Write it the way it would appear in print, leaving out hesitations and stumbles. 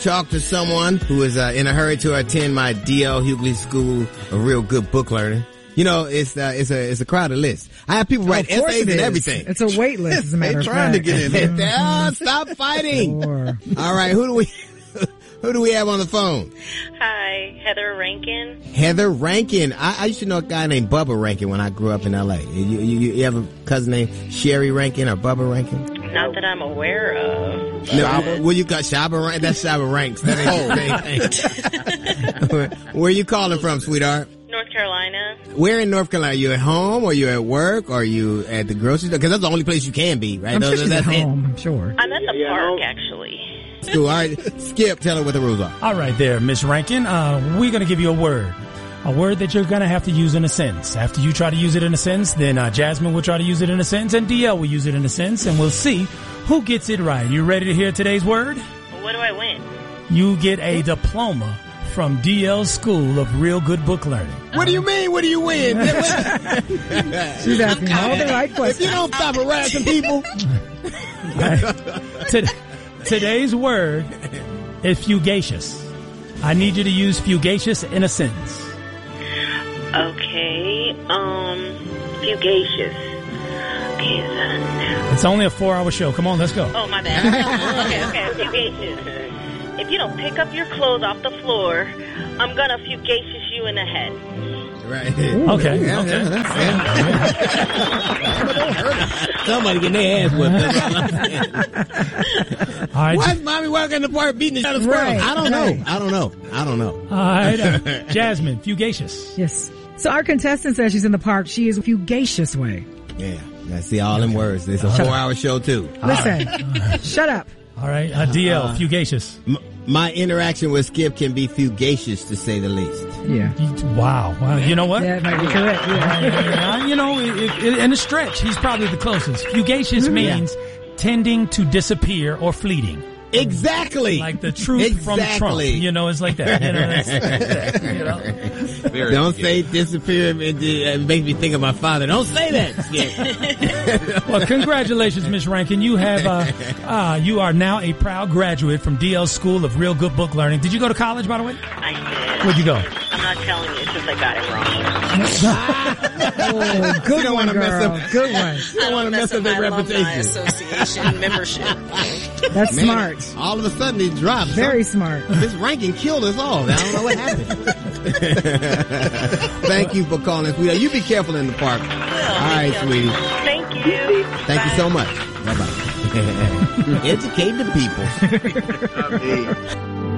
talk to someone who is in a hurry to attend my D.L. Hughley School of Real Good Book Learning. You know, it's a crowded list. I have people write essays and everything. It's a wait list, as a matter of fact. They're trying to get in there. Oh, stop fighting. Sure. All right, who do we have on the phone? Hi, Heather Rankin. Heather Rankin. I used to know a guy named Bubba Rankin when I grew up in L.A. You have a cousin named Sherry Rankin or Bubba Rankin? Not that I'm aware of. No, well, you got Shabba Ranks. That's Shabba Ranks. That ain't the same thing. Where you calling from, sweetheart? North Carolina. Where in North Carolina? Are you at home, or you at work, or are you at the grocery store? Because that's the only place you can be, right? I'm sure she's at home, I'm sure. I'm at the park, actually. Cool. All right, Skip, tell her what the rules are. All right there, Miss Rankin. We're going to give you a word that you're going to have to use in a sentence. After you try to use it in a sentence, then Jasmine will try to use it in a sentence, and DL will use it in a sentence, and we'll see who gets it right. You ready to hear today's word? What do I win? You get a diploma from DL School of Real Good Book Learning. What do you mean? What do you win? She's asking all the right questions. If you don't stop harassing people. Today's word is fugacious. I need you to use fugacious in a sentence. Okay, fugacious. Okay, it's only a 4-hour show. Come on, let's go. Oh, my bad. Okay, fugacious. If you don't pick up your clothes off the floor, I'm gonna fugacious you in the head. Right. Okay. Somebody getting their ass whipped. All right. Why is mommy walking in the park beating the squirrel? Right. I don't know. All right. Jasmine, fugacious. Yes. So our contestant says she's in the park. She is fugacious way. Yeah. I see all them words. It's a 4-hour show too. Listen. Shut up. All right. DL, fugacious. My interaction with Skip can be fugacious, to say the least. Yeah. Wow. You know what? That might be correct. Yeah. You know, in a stretch, he's probably the closest. Fugacious means tending to disappear or fleeting. Exactly. Like the truth from Trump. You know, it's like that. You know, don't say disappear. It makes me think of my father. Don't say that. Well, congratulations, Miss Rankin. You have you are now a proud graduate from DL School of Real Good Book Learning. Did you go to college, by the way? I did. Where'd you go? I'm not telling you. It's just I got it wrong. Oh, good one, girl. Good one. You don't want to mess up their reputation. Association membership. That's smart. All of a sudden he dropped. Very smart. This ranking killed us all. I don't know what happened. Thank you for calling, sweetie. You be careful in the park. All right, sweetie. Thank you. Thank you so much. Bye-bye. Educate the people.